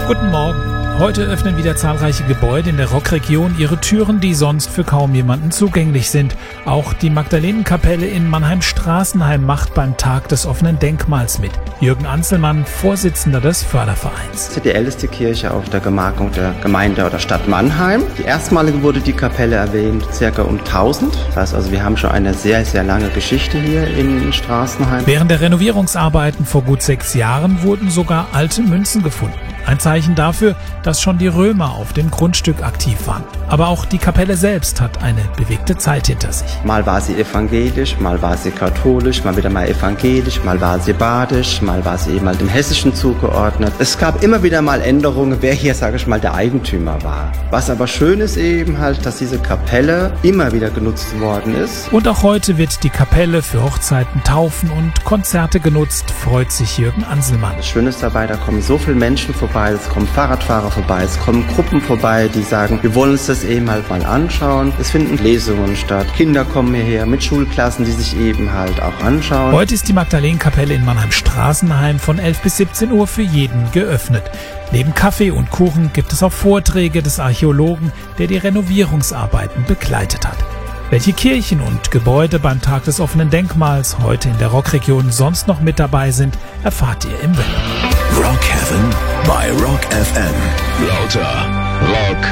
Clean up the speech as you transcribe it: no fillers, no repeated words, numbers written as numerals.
Guten Morgen. Heute öffnen wieder zahlreiche Gebäude in der Rockregion ihre Türen, die sonst für kaum jemanden zugänglich sind. Auch die Magdalenenkapelle in Mannheim-Straßenheim macht beim Tag des offenen Denkmals mit. Jürgen Anselmann, Vorsitzender des Fördervereins. Das ist die älteste Kirche auf der Gemarkung der Gemeinde oder Stadt Mannheim. Die erstmalige wurde die Kapelle erwähnt, circa um 1000. Das heißt also, wir haben schon eine sehr, sehr lange Geschichte hier in Straßenheim. Während der Renovierungsarbeiten vor gut 6 Jahren wurden sogar alte Münzen gefunden. Ein Zeichen dafür, dass schon die Römer auf dem Grundstück aktiv waren. Aber auch die Kapelle selbst hat eine bewegte Zeit hinter sich. Mal war sie evangelisch, mal war sie katholisch, mal wieder mal evangelisch, mal war sie badisch, mal war sie eben mal dem Hessischen zugeordnet. Es gab immer wieder mal Änderungen, wer hier, sage ich mal, der Eigentümer war. Was aber schön ist eben halt, dass diese Kapelle immer wieder genutzt worden ist. Und auch heute wird die Kapelle für Hochzeiten, Taufen und Konzerte genutzt, freut sich Jürgen Anselmann. Das Schöne ist dabei, da kommen so viele Menschen vorbei, es kommen Fahrradfahrer vorbei, es kommen Gruppen vorbei, die sagen, wir wollen uns das eben halt mal anschauen. Es finden Lesungen statt, Kinder kommen hierher mit Schulklassen, die sich eben halt auch anschauen. Heute ist die Magdalenenkapelle in Mannheim-Straßenheim von 11 bis 17 Uhr für jeden geöffnet. Neben Kaffee und Kuchen gibt es auch Vorträge des Archäologen, der die Renovierungsarbeiten begleitet hat. Welche Kirchen und Gebäude beim Tag des offenen Denkmals heute in der Rockregion sonst noch mit dabei sind, erfahrt ihr im Welle. Rock Heaven bei Rock FM. Lauter Rock